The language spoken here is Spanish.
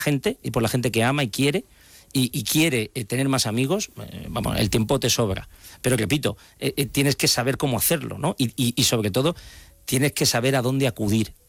gente y por la gente que ama y quiere. Y quiere tener más amigos, vamos, el tiempo te sobra. Pero repito, tienes que saber cómo hacerlo, ¿no? Y sobre todo, tienes que saber a dónde acudir